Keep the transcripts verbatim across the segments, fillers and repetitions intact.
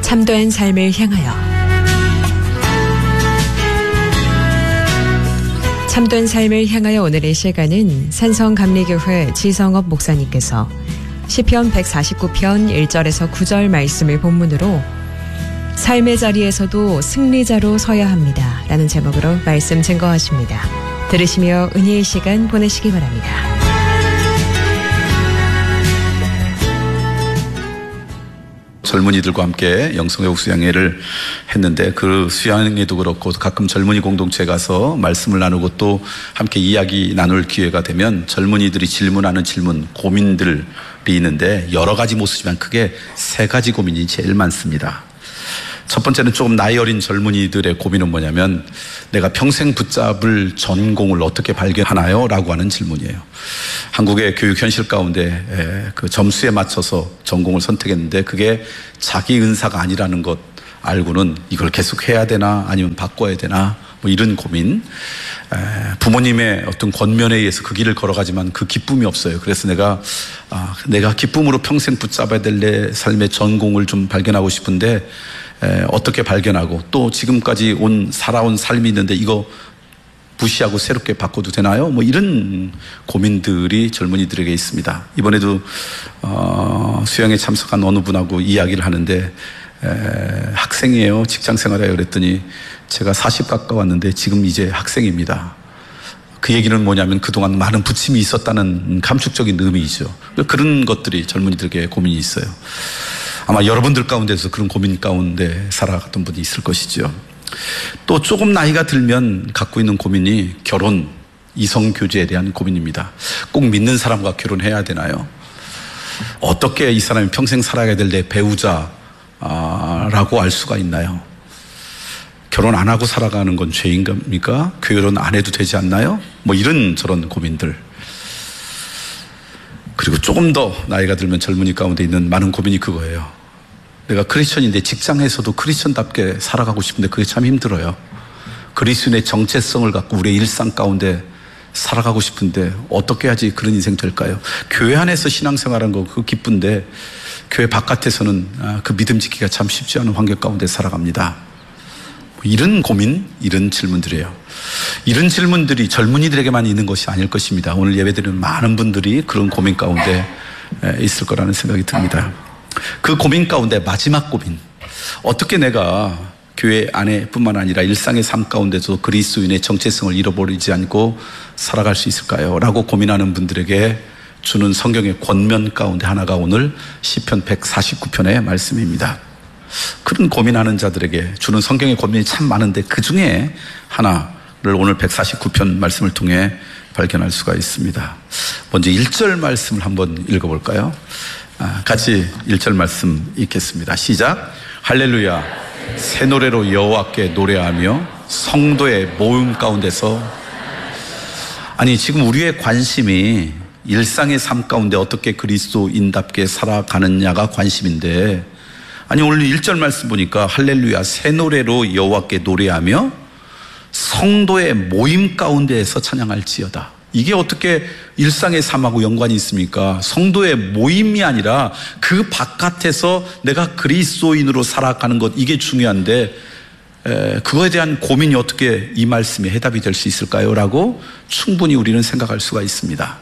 참된 삶을 향하여 참된 삶을 향하여 오늘의 시간은 산성감리교회 지성업 목사님께서 시편 백사십구 편 일 절에서 구 절 말씀을 본문으로 삶의 자리에서도 승리자로 서야 합니다 라는 제목으로 말씀 증거하십니다. 들으시며 은혜의 시간 보내시기 바랍니다. 젊은이들과 함께 영성회복 수양회를 했는데 그 수양회도 그렇고 가끔 젊은이 공동체 가서 말씀을 나누고 또 함께 이야기 나눌 기회가 되면 젊은이들이 질문하는 질문, 고민들이 있는데 여러 가지 모습이지만 크게 세 가지 고민이 제일 많습니다. 첫 번째는 조금 나이 어린 젊은이들의 고민은 뭐냐면 내가 평생 붙잡을 전공을 어떻게 발견하나요? 라고 하는 질문이에요. 한국의 교육 현실 가운데 그 점수에 맞춰서 전공을 선택했는데 그게 자기 은사가 아니라는 것 알고는 이걸 계속 해야 되나 아니면 바꿔야 되나 뭐 이런 고민. 부모님의 어떤 권면에 의해서 그 길을 걸어가지만 그 기쁨이 없어요. 그래서 내가 아, 내가 기쁨으로 평생 붙잡아야 될 내 삶의 전공을 좀 발견하고 싶은데 에, 어떻게 발견하고 또 지금까지 온 살아온 삶이 있는데 이거 무시하고 새롭게 바꿔도 되나요? 뭐 이런 고민들이 젊은이들에게 있습니다. 이번에도 어, 수양에 참석한 어느 분하고 이야기를 하는데 에, 학생이에요. 직장생활해요. 그랬더니 제가 사십 가까웠는데 지금 이제 학생입니다. 그 얘기는 뭐냐면 그동안 많은 부침이 있었다는 감축적인 의미이죠. 그런 것들이 젊은이들에게 고민이 있어요. 아마 여러분들 가운데서 그런 고민 가운데 살아갔던 분이 있을 것이죠. 또 조금 나이가 들면 갖고 있는 고민이 결혼, 이성교제에 대한 고민입니다. 꼭 믿는 사람과 결혼해야 되나요? 어떻게 이 사람이 평생 살아야 될 내 배우자라고 알 수가 있나요? 결혼 안 하고 살아가는 건 죄인 겁니까? 결혼 안 해도 되지 않나요? 뭐 이런 저런 고민들. 그리고 조금 더 나이가 들면 젊은이 가운데 있는 많은 고민이 그거예요. 내가 크리스천인데 직장에서도 크리스천답게 살아가고 싶은데 그게 참 힘들어요. 그리스도인의 정체성을 갖고 우리의 일상 가운데 살아가고 싶은데 어떻게 해야지 그런 인생 될까요? 교회 안에서 신앙생활하는 거 그거 기쁜데 교회 바깥에서는 그 믿음 지키기가 참 쉽지 않은 환경 가운데 살아갑니다. 이런 고민, 이런 질문들이에요. 이런 질문들이 젊은이들에게만 있는 것이 아닐 것입니다. 오늘 예배드리는 많은 분들이 그런 고민 가운데 있을 거라는 생각이 듭니다. 그 고민 가운데 마지막 고민, 어떻게 내가 교회 안에 뿐만 아니라 일상의 삶 가운데서 그리스도인의 정체성을 잃어버리지 않고 살아갈 수 있을까요? 라고 고민하는 분들에게 주는 성경의 권면 가운데 하나가 오늘 시편 백사십구 편의 말씀입니다. 그런 고민하는 자들에게 주는 성경의 권면이 참 많은데 그 중에 하나를 오늘 백사십구 편 말씀을 통해 발견할 수가 있습니다. 먼저 일 절 말씀을 한번 읽어볼까요? 같이 일 절 말씀 읽겠습니다. 시작. 할렐루야, 새 노래로 여호와께 노래하며 성도의 모임 가운데서. 아니 지금 우리의 관심이 일상의 삶 가운데 어떻게 그리스도인답게 살아가느냐가 관심인데, 아니 오늘 일 절 말씀 보니까 할렐루야, 새 노래로 여호와께 노래하며 성도의 모임 가운데에서 찬양할지어다. 이게 어떻게 일상의 삶하고 연관이 있습니까? 성도의 모임이 아니라 그 바깥에서 내가 그리스도인으로 살아가는 것, 이게 중요한데 에, 그거에 대한 고민이 어떻게 이 말씀에 해답이 될 수 있을까요? 라고 충분히 우리는 생각할 수가 있습니다.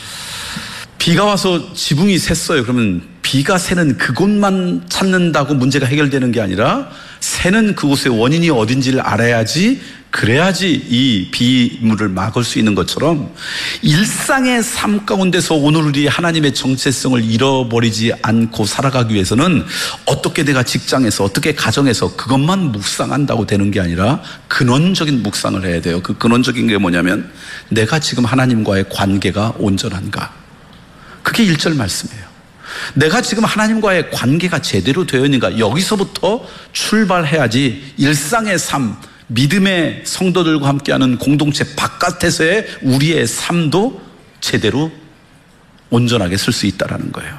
비가 와서 지붕이 샜어요. 그러면 비가 새는 그곳만 찾는다고 문제가 해결되는 게 아니라 새는 그곳의 원인이 어딘지를 알아야지, 그래야지 이 비물을 막을 수 있는 것처럼 일상의 삶 가운데서 오늘 우리 하나님의 정체성을 잃어버리지 않고 살아가기 위해서는 어떻게 내가 직장에서 어떻게 가정에서 그것만 묵상한다고 되는 게 아니라 근원적인 묵상을 해야 돼요. 그 근원적인 게 뭐냐면 내가 지금 하나님과의 관계가 온전한가, 그게 일 절 말씀이에요. 내가 지금 하나님과의 관계가 제대로 되어 있는가, 여기서부터 출발해야지 일상의 삶, 믿음의 성도들과 함께하는 공동체 바깥에서의 우리의 삶도 제대로 온전하게 쓸 수 있다는 거예요.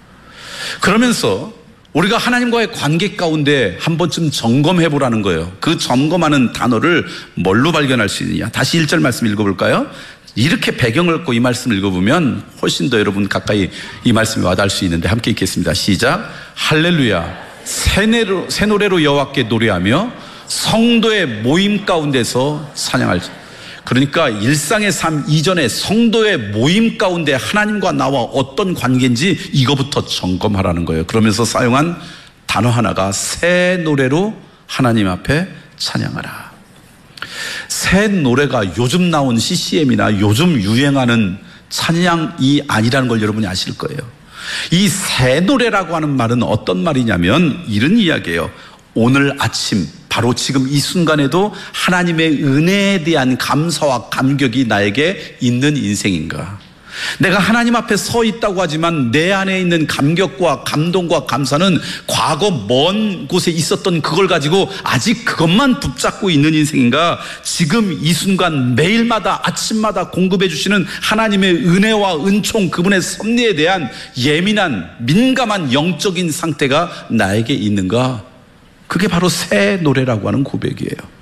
그러면서 우리가 하나님과의 관계 가운데 한 번쯤 점검해 보라는 거예요. 그 점검하는 단어를 뭘로 발견할 수 있느냐. 다시 일 절 말씀 읽어볼까요? 이렇게 배경을 갖고 이 말씀을 읽어보면 훨씬 더 여러분 가까이 이 말씀이 와닿을 수 있는데 함께 읽겠습니다. 시작. 할렐루야, 새 노래로, 새 노래로 여호와께 노래하며 성도의 모임 가운데서 찬양할. 그러니까 일상의 삶 이전에 성도의 모임 가운데 하나님과 나와 어떤 관계인지 이거부터 점검하라는 거예요. 그러면서 사용한 단어 하나가 새 노래로 하나님 앞에 찬양하라. 새 노래가 요즘 나온 씨씨엠이나 요즘 유행하는 찬양이 아니라는 걸 여러분이 아실 거예요. 이 새 노래라고 하는 말은 어떤 말이냐면 이런 이야기예요. 오늘 아침 바로 지금 이 순간에도 하나님의 은혜에 대한 감사와 감격이 나에게 있는 인생인가? 내가 하나님 앞에 서 있다고 하지만 내 안에 있는 감격과 감동과 감사는 과거 먼 곳에 있었던 그걸 가지고 아직 그것만 붙잡고 있는 인생인가? 지금 이 순간 매일마다 아침마다 공급해 주시는 하나님의 은혜와 은총, 그분의 섭리에 대한 예민한 민감한 영적인 상태가 나에게 있는가? 그게 바로 새 노래라고 하는 고백이에요.